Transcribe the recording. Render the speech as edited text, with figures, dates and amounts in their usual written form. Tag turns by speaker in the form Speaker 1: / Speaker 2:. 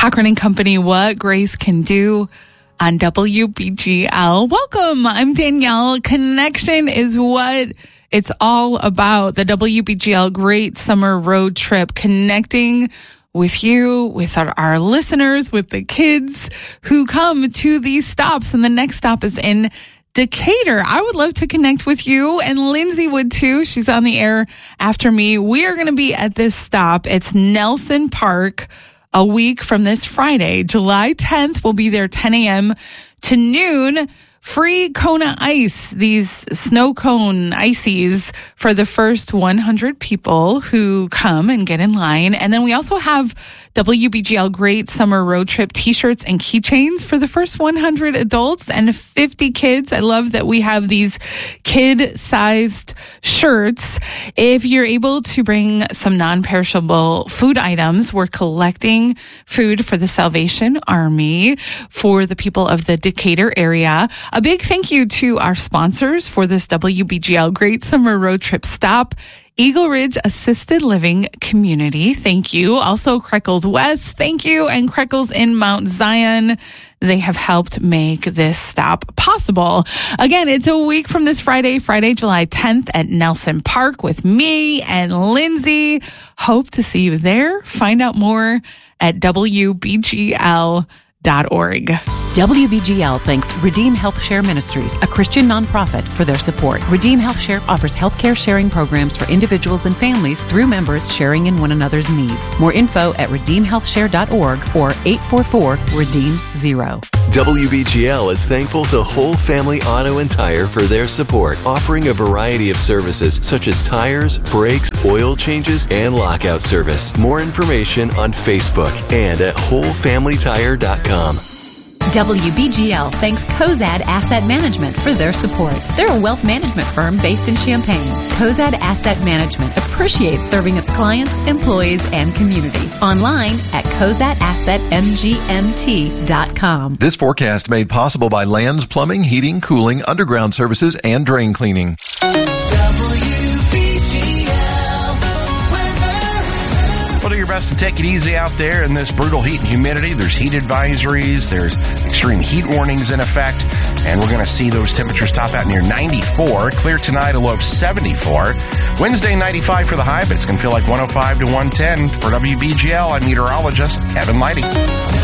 Speaker 1: Cochran and Company, What Grace Can Do on WBGL. Welcome. I'm Danielle. Connection is what it's all about. The WBGL Great Summer Road Trip, connecting with you, with our listeners, with the kids who come to these stops. And the next stop is in Decatur. I would love to connect with you, and Lindsay would too. She's on the air after me. We are going to be at this stop. It's Nelson Park. A week from this Friday, July 10th, we'll be there 10 a.m. to noon. Free Kona Ice, these snow cone ices for the first 100 people who come and get in line. And then we also have WBGL Great Summer Road Trip t-shirts and keychains for the first 100 adults and 50 kids. I love that we have these kid-sized shirts. If you're able to bring some non-perishable food items, we're collecting food for the Salvation Army for the people of the Decatur area. A big thank you to our sponsors for this WBGL Great Summer Road Trip stop. Eagle Ridge Assisted Living Community, thank you. Also, Creckles West, thank you. And Creckles in Mount Zion. They have helped make this stop possible. Again, it's a week from this Friday, July 10th at Nelson Park with me and Lindsay. Hope to see you there. Find out more at WBGL.org.
Speaker 2: WBGL thanks Redeem Health Share Ministries, a Christian nonprofit, for their support. Redeem Health Share offers healthcare sharing programs for individuals and families through members sharing in one another's needs. More info at redeemhealthshare.org or 844-REDEEM-0.
Speaker 3: WBGL is thankful to Whole Family Auto and Tire for their support, offering a variety of services such as tires, brakes, oil changes, and lockout service. More information on Facebook and at wholefamilytire.com.
Speaker 2: WBGL thanks Cozad Asset Management for their support. They're a wealth management firm based in Champaign. Cozad Asset Management appreciates serving its clients, employees, and community. Online at cozadassetmgmt.com.
Speaker 4: This forecast made possible by Lands Plumbing, Heating, Cooling, Underground Services, and Drain Cleaning.
Speaker 5: Well, do your best to take it easy out there in this brutal heat and humidity. There's heat advisories. There's extreme heat warnings in effect. And we're going to see those temperatures top out near 94. Clear tonight, a low of 74. Wednesday, 95 for the high, but it's going to feel like 105 to 110. For WBGL, I'm meteorologist Evan Lighty.